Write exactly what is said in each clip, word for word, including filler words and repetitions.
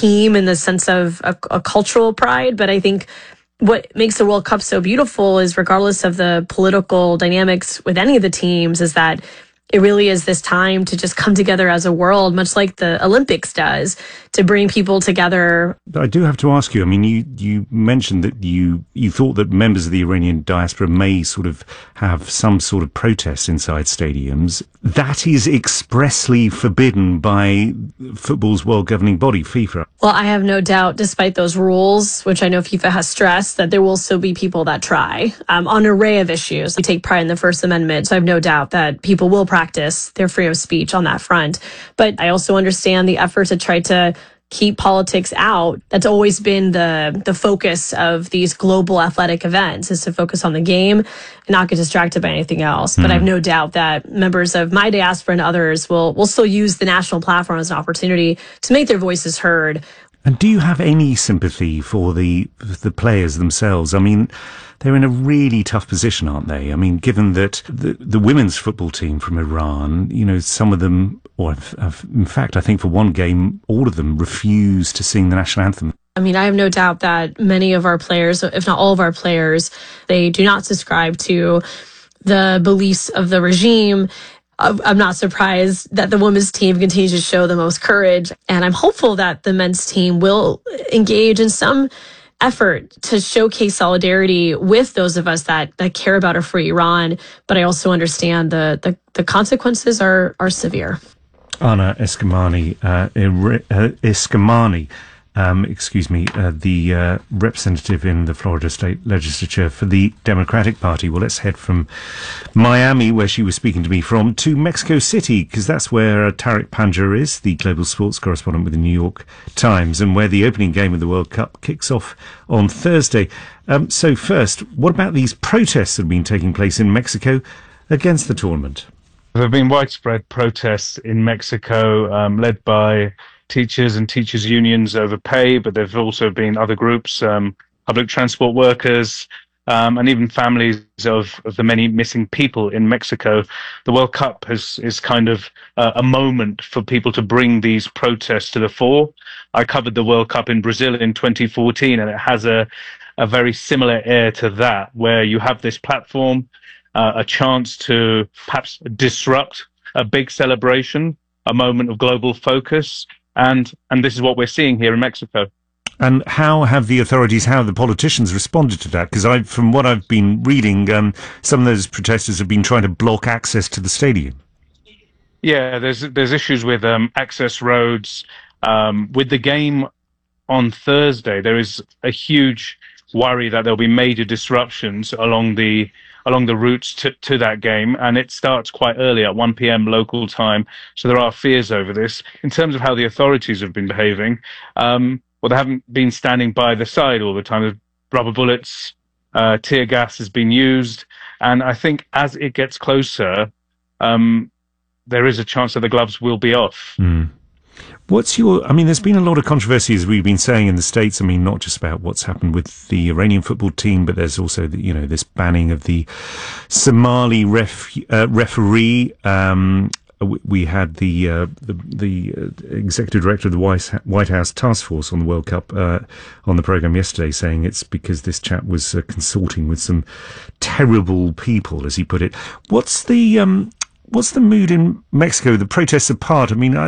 team in the sense of a, a cultural pride. But I think what makes the World Cup so beautiful is, regardless of the political dynamics with any of the teams, is that it really is this time to just come together as a world, much like the Olympics does, to bring people together. I do have to ask you, I mean, you, you mentioned that you, you thought that members of the Iranian diaspora may sort of have some sort of protests inside stadiums. That is expressly forbidden by football's world governing body, FIFA. Well, I have no doubt, despite those rules, which I know FIFA has stressed, that there will still be people that try um, on an array of issues. We take pride in the First Amendment, so I have no doubt that people will practice their freedom of speech on that front. But I also understand the effort to try to keep politics out. That's always been the the focus of these global athletic events, is to focus on the game and not get distracted by anything else. Mm-hmm. But I have no doubt that members of my diaspora and others will will still use the national platform as an opportunity to make their voices heard. And do you have any sympathy for the the players themselves? I mean, they're in a really tough position, aren't they? I mean, given that the, the women's football team from Iran, you know, some of them, or in fact, I think for one game, all of them refused to sing the national anthem. I mean, I have no doubt that many of our players, if not all of our players, they do not subscribe to the beliefs of the regime. I'm not surprised that the women's team continues to show the most courage. And I'm hopeful that the men's team will engage in some effort to showcase solidarity with those of us that, that care about a free Iran. But I also understand the, the, the consequences are, are severe. Ana Eskamani, uh, Eskamani, um, excuse me, uh, the uh, representative in the Florida State Legislature for the Democratic Party. Well, let's head from Miami, where she was speaking to me from, to Mexico City, because that's where uh, Tariq Panja is, the global sports correspondent with the New York Times, and where the opening game of the World Cup kicks off on Thursday. Um, so first, what about these protests that have been taking place in Mexico against the tournament? There have been widespread protests in Mexico, um, led by teachers and teachers' unions over pay, but there have also been other groups, um, public transport workers, um, and even families of, of the many missing people in Mexico. The World Cup has, is kind of uh, a moment for people to bring these protests to the fore. I covered the World Cup in Brazil in twenty fourteen, and it has a, a very similar air to that, where you have this platform, uh, a chance to perhaps disrupt a big celebration, a moment of global focus. And and this is what we're seeing here in Mexico. And how have the authorities, how have the politicians responded to that? Because I, from what I've been reading, um, some of those protesters have been trying to block access to the stadium. Yeah, there's there's issues with um, access roads. Um, with the game on Thursday, there is a huge worry that there'll be major disruptions along the along the routes to, to that game, and it starts quite early at one p.m. local time, so there are fears over this. In terms of how the authorities have been behaving, um, well, they haven't been standing by the side all the time. Rubber bullets, uh, tear gas has been used, and I think as it gets closer, um, there is a chance that the gloves will be off. Mm. What's your, I mean, there's been a lot of controversy, as we've been saying, in the States. I mean, not just about what's happened with the Iranian football team, but there's also, the, you know, this banning of the Somali ref, uh, referee. Um, we, we had the, uh, the, the uh, executive director of the White, White House task force on the World Cup uh, on the programme yesterday, saying it's because this chap was uh, consorting with some terrible people, as he put it. What's the... Um, What's the mood in Mexico, the protests apart? I mean, are,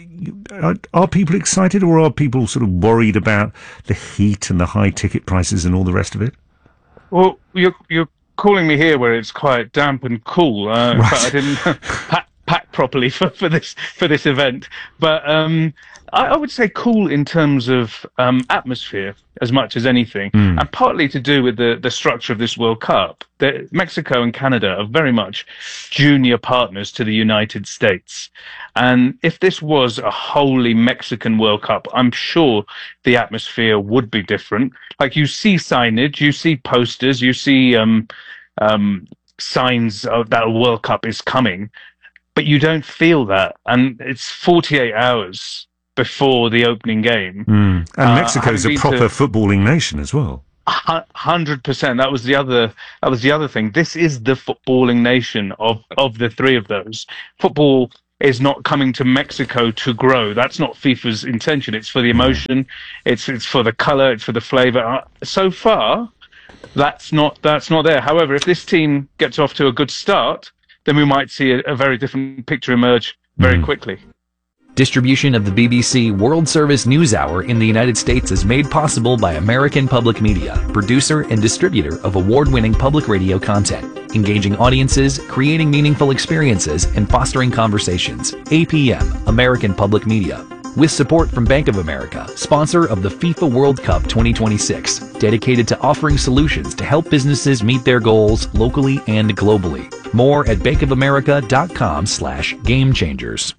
are, are people excited, or are people sort of worried about the heat and the high ticket prices and all the rest of it? Well, you're, you're calling me here where it's quite damp and cool. Uh, right. I didn't pack, pack properly for, for this for this event. But um, I, I would say cool in terms of um, atmosphere as much as anything, mm. and partly to do with the, the structure of this World Cup. The, Mexico and Canada are very much junior partners to the United States. And if this was a wholly Mexican World Cup, I'm sure the atmosphere would be different. Like, you see signage, you see posters, you see um, um, signs of that a World Cup is coming, but you don't feel that. And it's forty-eight hours before the opening game. Mm. And Mexico's uh, a proper to, footballing nation as well. one hundred percent. That was the other that was the other thing. This is the footballing nation of of the three of those. Football is not coming to Mexico to grow. That's not FIFA's intention. It's for the emotion, it's it's for the color, it's for the flavor. So far, that's not that's not there. However, if this team gets off to a good start, then we might see a, a very different picture emerge very mm. quickly. Distribution of the B B C World Service NewsHour in the United States is made possible by American Public Media, producer and distributor of award-winning public radio content, engaging audiences, creating meaningful experiences, and fostering conversations. A P M, American Public Media. With support from Bank of America, sponsor of the FIFA World Cup twenty twenty-six, dedicated to offering solutions to help businesses meet their goals locally and globally. More at bankofamerica.com slash game changers.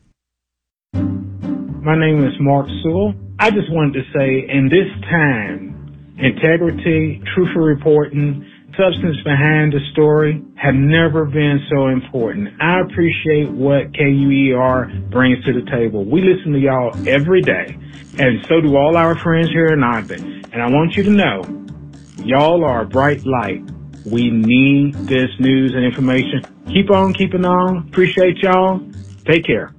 My name is Mark Sewell. I just wanted to say, in this time, integrity, truthful reporting, substance behind the story have never been so important. I appreciate what K U E R brings to the table. We listen to y'all every day, and so do all our friends here in Ogden. And I want you to know, y'all are a bright light. We need this news and information. Keep on keeping on. Appreciate y'all. Take care.